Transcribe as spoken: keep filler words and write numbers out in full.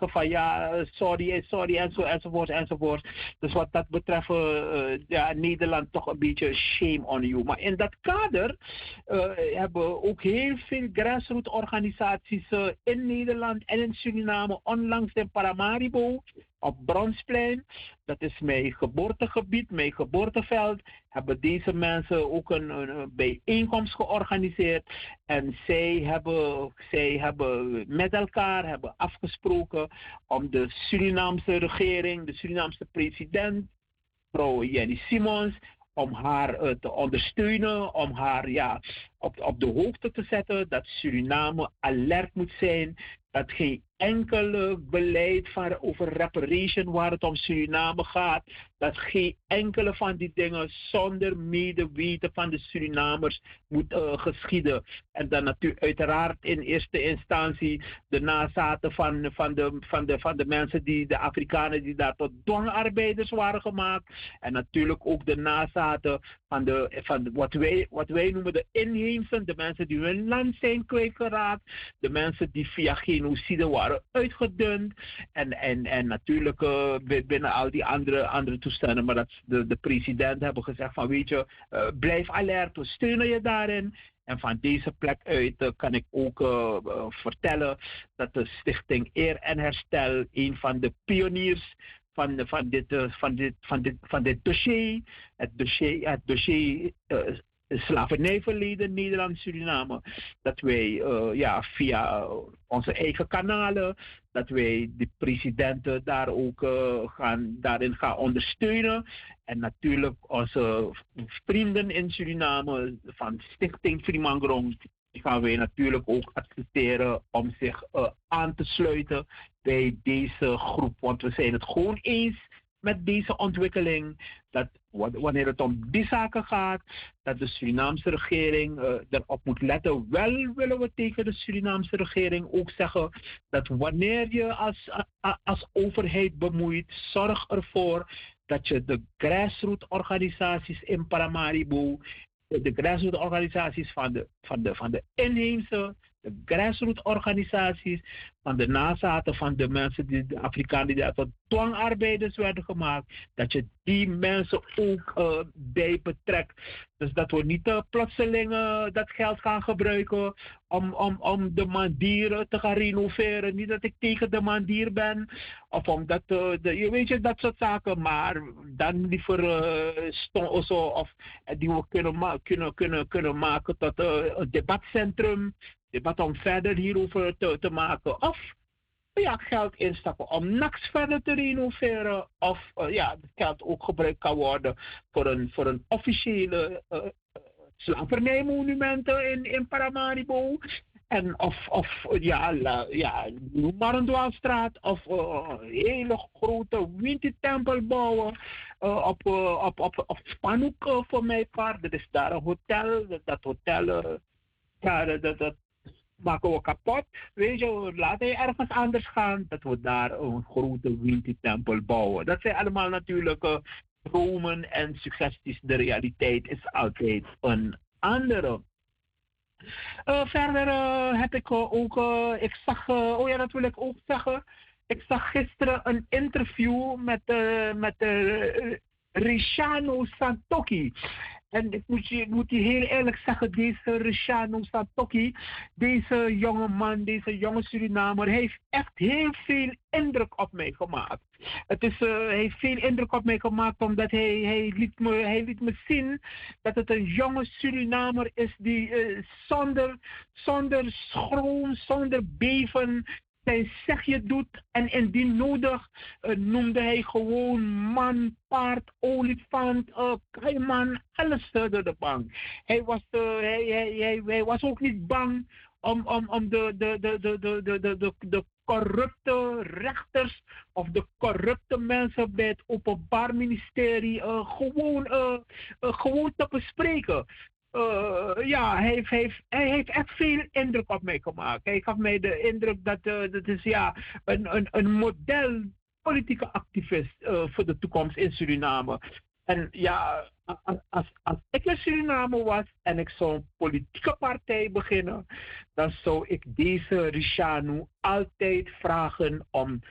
zeggen van ja, sorry, sorry, enzo, enzovoort, enzovoort. Dus wat dat betreft, uh, ja, Nederland toch een beetje shame on you. Maar in dat kader uh, hebben we ook heel veel grassroots organisaties uh, in Nederland en in Suriname, onlangs in Paramaribo, op Bronsplein. Dat is mijn geboortegebied, mijn geboorteveld. Hebben deze mensen ook een, een bijeenkomst georganiseerd. En zij hebben, zij hebben met elkaar hebben afgesproken om de Surinaamse regering, de Surinaamse president, mevrouw Jenny Simons, om haar uh, te ondersteunen, om haar ja, op, op de hoogte te zetten dat Suriname alert moet zijn, dat geen enkele beleid van, over reparation waar het om Suriname gaat, dat geen enkele van die dingen zonder medeweten van de Surinamers moet uh, geschieden. En dan natuurlijk uiteraard in eerste instantie de nazaten van, van, de, van, de, van de mensen, die, de Afrikanen die daar tot dwangarbeiders waren gemaakt. En natuurlijk ook de nazaten van, de, van de, wat, wij, wat wij noemen de inheemsen, de mensen die hun land zijn kwijtgeraakt, de mensen die via genocide waren uitgedund. En, en, en natuurlijk uh, binnen al die andere, andere toestanden. Maar dat de, de president hebben gezegd van weet je, uh, blijf alert, we steunen je daarin. En van deze plek uit uh, kan ik ook uh, uh, vertellen dat de Stichting Eer en Herstel een van de pioniers van, van, dit, uh, van, dit, van, dit, van dit dossier, het dossier, het dossier uh, slavernijverleden Nederland-Suriname, dat wij uh, ja, via uh, onze eigen kanalen, dat wij de presidenten daar ook uh, gaan, daarin gaan ondersteunen. En natuurlijk onze vrienden in Suriname van Stichting Frimangrong, die gaan wij natuurlijk ook adviseren om zich uh, aan te sluiten bij deze groep. Want we zijn het gewoon eens met deze ontwikkeling, dat wanneer het om die zaken gaat, dat de Surinaamse regering uh, erop moet letten. Wel willen we tegen de Surinaamse regering ook zeggen dat wanneer je als, als overheid bemoeit, zorg ervoor dat je de grassroots organisaties in Paramaribo, de grassroots organisaties van de, van de, van de inheemse, de grassroots organisaties van de nazaten van de mensen, die, de Afrikanen die daar tot dwangarbeiders werden gemaakt, dat je die mensen ook uh, bij betrekt. Dus dat we niet uh, plotseling uh, dat geld gaan gebruiken om, om, om de mandieren te gaan renoveren. Niet dat ik tegen de mandier ben, of omdat, uh, de, je weet je, dat soort zaken, maar dan liever uh, sto- zo, of uh, die we kunnen, ma- kunnen, kunnen, kunnen maken tot uh, een debatcentrum. Debat om verder hierover te, te maken. Of ja, geld instappen om N A C S verder te renoveren. Of uh, ja, het geld ook gebruikt kan worden voor een, voor een officiële uh, slavernijmonumenten in, in Paramaribo. En of, of ja, la, ja, noem maar een dwaalstraat. Of uh, een hele grote Winti-tempel bouwen. Uh, op, uh, op, op, op Spanhoek uh, voor mijn part. Er is daar een hotel. Dat, dat hotel, uh, ja, dat, dat maken we kapot. Weet je, laten we ergens anders gaan, dat we daar een grote Winti-tempel bouwen. Dat zijn allemaal natuurlijk uh, dromen en suggesties. De realiteit is altijd een andere. Uh, verder uh, heb ik uh, ook, uh, ik zag, uh, oh ja, dat wil ik ook zeggen. Ik zag gisteren een interview met, uh, met uh, Rishano Santoki. En ik moet, je, ik moet je heel eerlijk zeggen, deze Rishano Santoki, deze jonge man, deze jonge Surinamer, heeft echt heel veel indruk op mij gemaakt. Het is, uh, hij heeft veel indruk op mij gemaakt omdat hij, hij, liet me, hij liet me zien dat het een jonge Surinamer is die uh, zonder, zonder schroom, zonder beven zijn zegje doet. En indien nodig uh, noemde hij gewoon man, paard, olifant, uh, kaiman, alles uh, door de bank. Hij was, uh, hij, hij, hij, hij was ook niet bang om, om, om de, de, de, de, de, de, de, de, de corrupte rechters of de corrupte mensen bij het Openbaar Ministerie uh, gewoon, uh, uh, gewoon te bespreken. Uh, ja, hij heeft, heeft, hij heeft echt veel indruk op mij gemaakt. Hij gaf mij de indruk dat uh, dat is ja, een, een, een model politieke activist uh, voor de toekomst in Suriname. En ja, als, als, als ik in Suriname was en ik zou een politieke partij beginnen, dan zou ik deze Rishanu altijd vragen om